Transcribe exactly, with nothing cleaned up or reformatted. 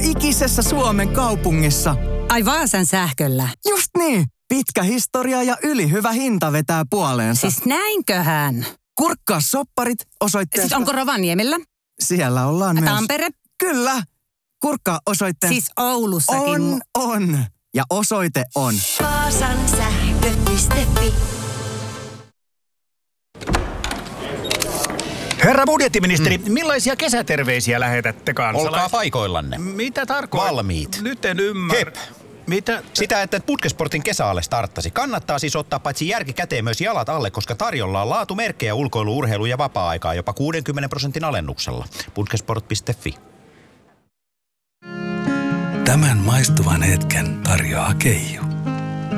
ikisessä Suomen kaupungissa. Ai Vaasan sähköllä? Just niin. Pitkä historia ja ylihyvä hinta vetää puoleensa. Siis näinköhän? Kurkkaa sopparit osoitteesta... Siis onko Rovaniemellä? Siellä ollaan myös... Tampere? Kyllä. Kurkkaa osoitteesta... Siis Oulussakin... On, on. Ja osoite on... Vaasan sähkö piste fi. Herra budjettiministeri, mm. millaisia kesäterveisiä lähetätte kansalaisille? Olkaa paikoillanne. Mitä tarkoittaa? Valmiit. Nyt en ymmärrä. Hep. Mitä? Sitä, että Putkesportin kesäalle starttasi. Kannattaa siis ottaa paitsi järki käteen myös jalat alle, koska tarjolla on laatumerkkejä ulkoilu, urheilu ja vapaa-aikaa jopa kuudenkymmenen prosentin alennuksella. Putkesport piste fi. Tämän maistuvan hetken tarjoaa Keijo.